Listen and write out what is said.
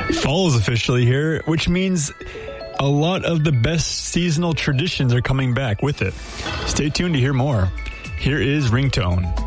Fall is officially here, which means a lot of the best seasonal traditions are coming back with it. Stay tuned to hear more. Here is Ringtone.